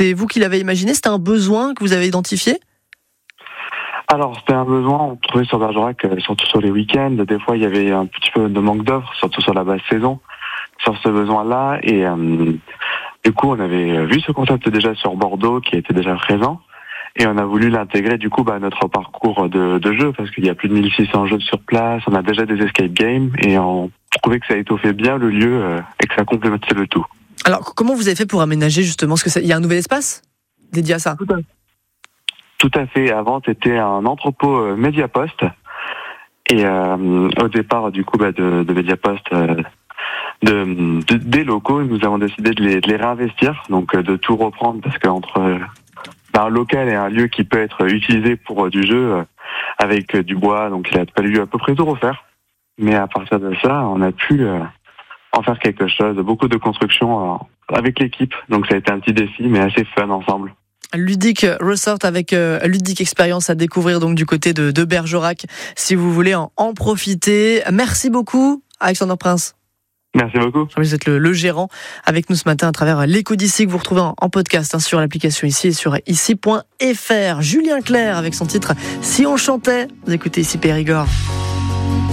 C'est vous qui l'avez imaginé? C'était un besoin que vous avez identifié? Alors, c'était un besoin, on trouvait sur Bergerac, surtout sur les week-ends. Des fois, il y avait un petit peu de manque d'offres, surtout sur la basse saison, sur ce besoin-là. Et du coup, on avait vu ce concept déjà sur Bordeaux, qui était déjà présent. Et on a voulu l'intégrer, du coup, à notre parcours de jeu, parce qu'il y a plus de 1600 jeux sur place, on a déjà des escape games, et on trouvait que ça étoffait bien le lieu et que ça complémentait le tout. Alors, comment vous avez fait pour aménager justement? Est-ce qu'il y a un nouvel espace dédié à ça? Tout à fait. Avant, c'était un entrepôt Mediapost. Et au départ, du coup, de Mediapost, des locaux, nous avons décidé de les réinvestir, donc de tout reprendre, parce qu'entre un local et un lieu qui peut être utilisé pour du jeu avec du bois, donc il a fallu à peu près tout refaire. Mais à partir de ça, on a pu en faire quelque chose, beaucoup de construction avec l'équipe. Donc ça a été un petit défi, mais assez fun ensemble. Ludic Resort avec Ludic Experience à découvrir donc du côté de Bergerac, si vous voulez en profiter. Merci beaucoup, Alexandre Prince. Merci beaucoup. Vous êtes le gérant avec nous ce matin à travers l'Écho d'ici, que vous retrouvez en podcast sur l'application ici et sur ici.fr. Julien Clerc avec son titre Si on chantait. Vous écoutez ici Périgord.